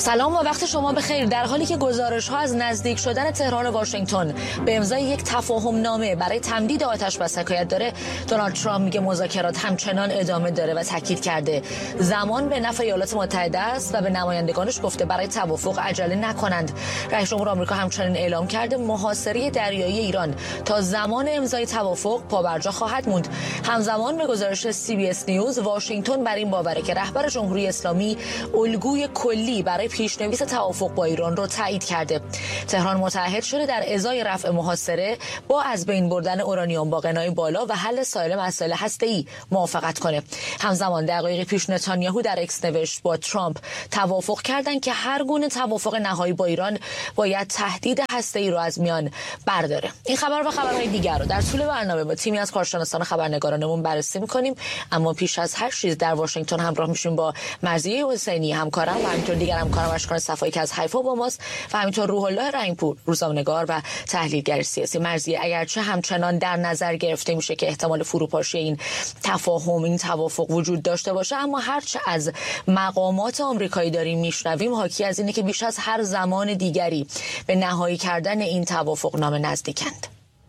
سلام و وقت شما بخیر. در حالی که گزارش‌ها از نزدیک شدن تهران و واشنگتن به امضای یک تفاهم نامه برای تمدید آتش بس حکایت داره، دونالد ترامپ میگه مذاکرات همچنان ادامه داره و تاکید کرده زمان به نفع ایالات متحده است و به نمایندگانش گفته برای توافق عجله نکنند. رئیس جمهور آمریکا همچنین اعلام کرده محاصره دریایی ایران تا زمان امضای توافق پابرجا خواهد موند. همزمان به گزارش CBS نیوز، واشنگتن بر این باوره که رهبر جمهوری اسلامی الگوی کلی برای پیشنویس توافق با ایران رو تایید کرده. تهران متعهد شده در ازای رفع محاصره با از بین بردن اورانیوم با غنای بالا و حل سایر مسائل هسته‌ای موافقت کنه. همزمان دقایقی پیش نتانیاهو در اکس نوشت با ترامپ توافق کردند که هر گونه توافق نهایی با ایران باید تهدید هسته‌ای رو از میان برداره. این خبر و خبرهای دیگر رو در طول برنامه با تیمی از کارشناسان خبرنگارانمون بررسی می‌کنیم، اما پیش از هر چیز در واشنگتن همراه میشیم با مرضیه حسینی همکارم و همینطور دیگر همکارم اشکان صفایی که از حیفا با ماست و همینطور روح الله رنگپور، روزنامه‌نگار و تحلیلگر سیاسی. مرضیه، اگرچه همچنان در نظر گرفته میشه که احتمال فروپاشی این تفاهم، این توافق وجود داشته باشه، اما هرچه از مقامات آمریکایی داریم میشنویم حاکی از اینه که بیش از هر زمان دیگری به نهایی کردن این توافق نامه نزدیکند.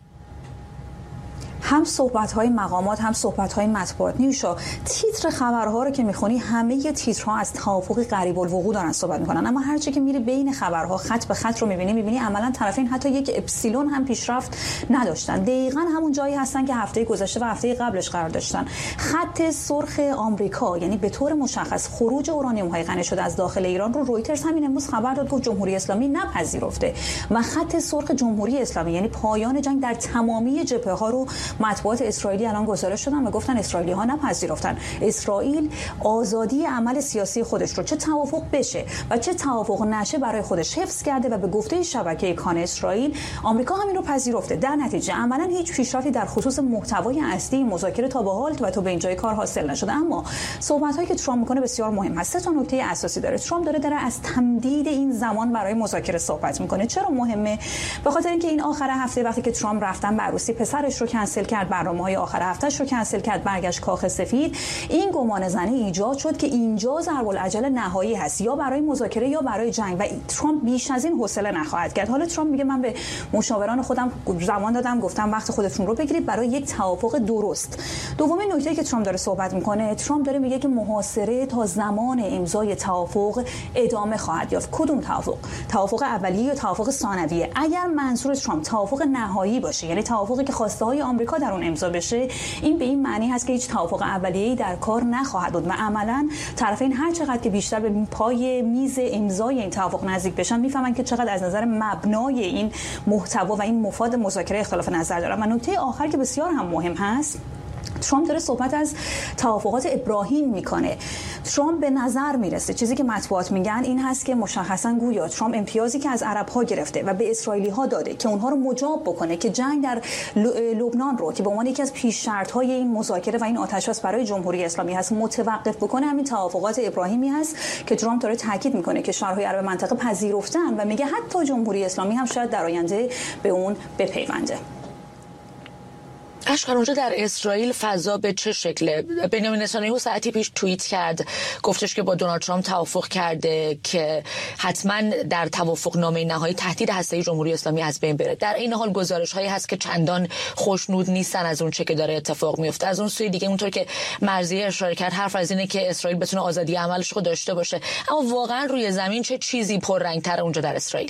هم صحبت‌های مقامات هم صحبت‌های مطبوعات. نیوشا، تیتر خبرها رو که می‌خونی همه تیترها از توافق قریب الوقوع دارن صحبت می‌کنن، اما هر چی که میری بین خبرها خط به خط رو می‌بینی عملاً طرفین حتی یک اپسیلون هم پیشرفت نداشتن. دقیقاً همون جایی هستن که هفته گذشته و هفته قبلش قرار داشتن. خط سرخ آمریکا، یعنی به طور مشخص خروج اورانیوم‌های غنی شده از داخل ایران رو رویترز همین امروز خبر داد، گفت جمهوری اسلامی نپذیرفته و خط سرخ جمهوری اسلامی یعنی پایان جنگ در تمامی جبهه‌ها رو مطبوعات اسرائیلی الان گزارش دادن و گفتن اسرائیلی‌ها نپذیرفتن. اسرائیل آزادی عمل سیاسی خودش رو چه توافق بشه و چه توافق نشه برای خودش حفظ کرده و به گفته شبکه کان اسرائیل آمریکا همین رو پذیرفته. در نتیجه عملاً هیچ پیشرفتی در خصوص محتوای اصلی مذاکره تا به حال و تا به اینجای کار حاصل نشده. اما صحبت‌هایی که ترامپ می‌کنه بسیار مهم است. سه تا نکته اساسی داره. ترامپ داره از تمدید این زمان برای مذاکره صحبت می‌کنه. چرا مهمه؟ به خاطر اینکه این آخر هفته وقتی که ترامپ رفتن به عروسی پسرش رو کنسل کرد، برنامه‌های آخر هفتهش رو کنسل کرد، برگشت کاخ سفید، این گمان زنی ایجاد شد که اینجا ضرب العجل نهایی هست، یا برای مذاکره یا برای جنگ، و ترامپ بیش از این حوصله نخواهد کرد. حالا ترامپ میگه من به مشاوران خودم زمان دادم، گفتم وقت خودتون رو بگیرید برای یک توافق درست. دومین نکته که ترامپ داره صحبت میکنه، ترامپ داره میگه که محاصره تا زمان امضای توافق ادامه خواهد یافت. کدوم توافق؟ توافق اولیه یا توافق ثانویه؟ اگر منظور ترامپ توافق نهایی باشه، یعنی توافقی که خواسته های آمریکا در اون امضا بشه، این به این معنی هست که هیچ توافق اولیه‌ای در کار نخواهد بود و عملاً طرفین هر چقدر که بیشتر به پای میز امضای این توافق نزدیک بشن میفهمن که چقدر از نظر مبنای این محتوا و این مفاد مذاکره اختلاف نظر دارن. و نکته آخر که بسیار هم مهم هست، ترامپ داره صحبت از توافقات ابراهیم میکنه. ترامپ به نظر میرسه، چیزی که مطبوعات میگن این هست که مشخصا گویا ترامپ امتیازی که از عرب‌ها گرفته و به اسرائیلی ها داده که اونها رو مجاب بکنه که جنگ در لبنان رو که به عنوان یکی از پیش شرط‌های این مذاکره و این آتش‌بس برای جمهوری اسلامی هست متوقف بکنه، همین توافقات ابراهیمی هست که ترامپ داره تاکید میکنه که شورای عرب منطقه پذیرفتن و میگه حتی جمهوری اسلامی هم شاید در آینده به اون بپیونده. اشکان، اونجا در اسرائیل فضا به چه شکله؟ بنیامین نتانیاهو ساعتی پیش توییت کرد، گفتش که با دونالد ترامپ توافق کرده که حتما در توافق نامه نهایی تهدید هسته‌ای جمهوری اسلامی از بین بره. در این حال گزارش‌هایی هست که چندان خوشنود نیستن از اون چه که داره اتفاق میفته. از اون سوی دیگه اونطور که مرضیه اشاره کرد، حرف از اینه که اسرائیل بتونه آزادی عملش رو داشته باشه. اما واقعا روی زمین چه چیزی پررنگ‌تر اونجا در اسرائیل؟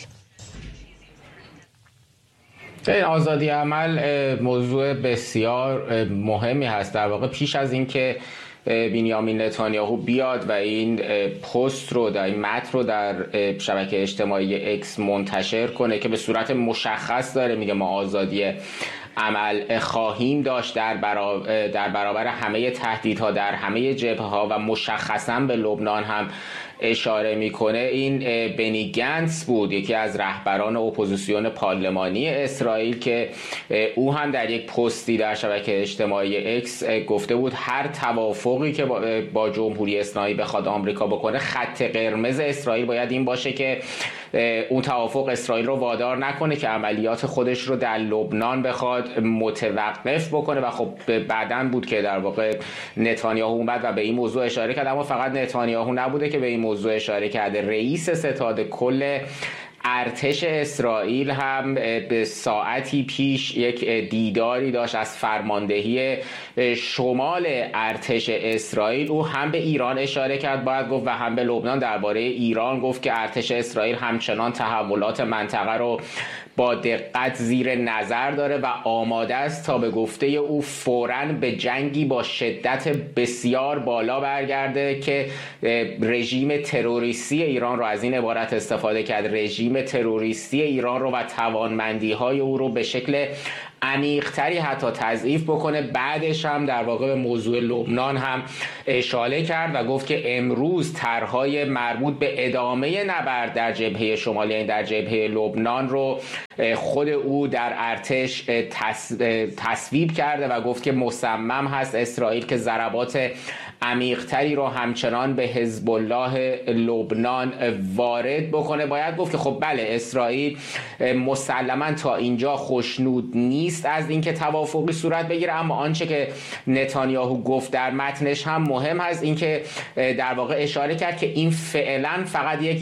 آزادی عمل موضوع بسیار مهمی هست. در واقع پیش از این که بنیامین نتانیاهو بیاد و این پست رو در این متن رو در شبکه اجتماعی اکس منتشر کنه که به صورت مشخص داره میگه ما آزادی عمل خواهیم داشت در برابر همه تهدیدها در همه جبهه‌ها و مشخصاً به لبنان هم اشاره میکنه. این بنی گنتس بود، یکی از رهبران اپوزیسیون پارلمانی اسرائیل، که او هم در یک پستی در شبکه اجتماعی اکس گفته بود هر توافقی که با جمهوری اسلامی بخواد آمریکا بکنه، خط قرمز اسرائیل باید این باشه که اون توافق اسرائیل رو وادار نکنه که عملیات خودش رو در لبنان بخواد متوقف بکنه. و خب بعداً بود که در واقع نتانیاهو اومد و به این موضوع اشاره کرد. اما فقط نتانیاهو نبوده که به این موضوع اشاره کرده. رئیس ستاد کل ارتش اسرائیل هم به ساعتی پیش یک دیداری داشت از فرماندهی شمال ارتش اسرائیل. او هم به ایران اشاره کرد باید گفت و هم به لبنان. درباره ایران گفت که ارتش اسرائیل همچنان تحولات منطقه رو با دقت زیر نظر داره و آماده است تا به گفته او فوراً به جنگی با شدت بسیار بالا برگرده که رژیم تروریستی ایران رو، از این عبارت استفاده کرد، رژیم تروریستی ایران رو و توانمندی‌های او رو به شکل عمیق‌تری حتی تضعیف بکنه. بعدش هم در واقع به موضوع لبنان هم اشاره کرد و گفت که امروز طرح‌های مربوط به ادامه نبرد در جبهه شمالی، یعنی در جبهه لبنان رو خود او در ارتش تصویب کرده و گفت که مصمم هست اسرائیل که ضربات عمیق‌تری رو همچنان به حزب الله لبنان وارد بکنه. باید گفت که خب بله، اسرائیل مسلماً تا اینجا خوشنود نیست از اینکه توافقی صورت بگیره، اما آنچه که نتانیاهو گفت در متنش هم مهم هست، اینکه در واقع اشاره کرد که این فعلاً فقط یک